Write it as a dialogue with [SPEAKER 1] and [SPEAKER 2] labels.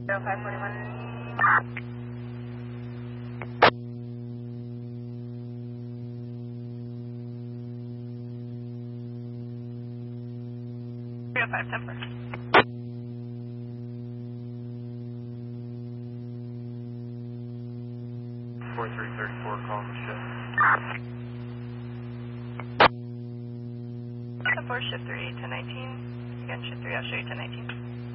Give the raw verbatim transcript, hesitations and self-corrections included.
[SPEAKER 1] zero five four one. three oh five, temper.
[SPEAKER 2] four three three four, calling the shift.
[SPEAKER 1] four, shift three, ten nineteen. Again, shift three, I'll show you ten nineteen.